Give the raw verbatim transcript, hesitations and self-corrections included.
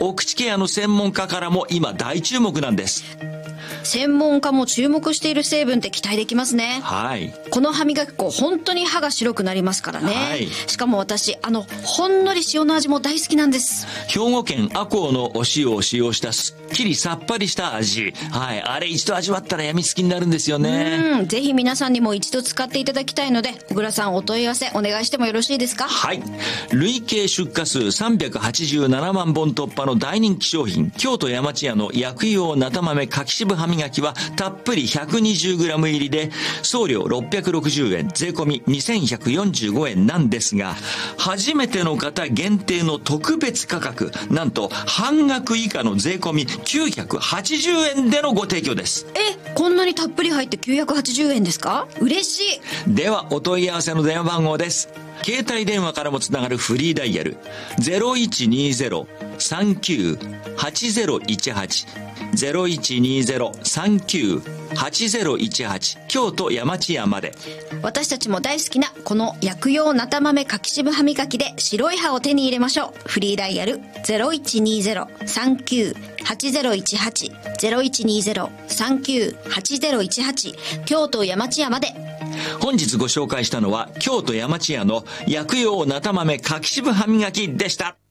お口ケアの専門家からも今大注目なんです。 専門家も注目している成分って期待できますね。 はい。 この歯磨き粉本当に歯が白くなりますからね。はい。しかも私あのほんのり塩の味も大好きなんです。 兵庫県赤穂のお塩を使用したすっきりさっぱりした味。はい。あれ一度味わったら病みつきになるんですよね。 うん。ぜひ皆さんにも一度使っていただきたいので、小倉さんお問い合わせお願いしてもよろしいですか？ はい。累計出荷数さんびゃくはちじゅうななまんぼん突破の大人気商品、京都山千屋の薬用なた豆柿渋歯磨きはたっぷり ひゃくにじゅうグラム 入りで送料ろっぴゃくろくじゅうえん、税込みにせんひゃくよんじゅうごえんなんですが、初めての方限定の特別価格、なんと半額以下の税込みきゅうひゃくはちじゅうえんでのご提供です。 え、こんなにたっぷり入ってきゅうひゃくはちじゅうえんですか？嬉しい。 ではお問い合わせの電話番号です。携帯電話からもつながるフリーダイヤル ゼロいちにゼロ さんきゅう はちゼロいちはち ゼロいちにゼロ さんきゅう はちゼロいちはち 京都山千屋まで。 私たちも大好きなこの薬用なた豆柿渋歯磨きで白い歯を手に入れましょう。フリーダイヤル ゼロいちにゼロ さんきゅう はちゼロいちはち ゼロいちにゼロ さんきゅう はちゼロいちはち 京都山千屋まで。 本日ご紹介したのは京都山千屋の薬用なた豆柿渋歯磨きでした。